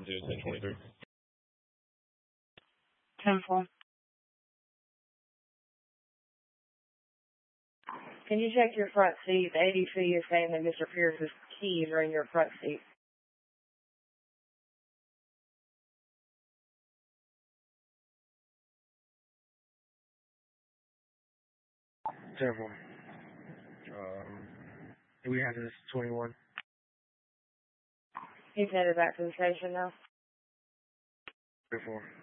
1023. 10-4. Can you check your front seat? The ADC is saying that Mr. Pierce's keys are in your front seat. 10-4. We have this 21. He's headed back to the station now. 10-4.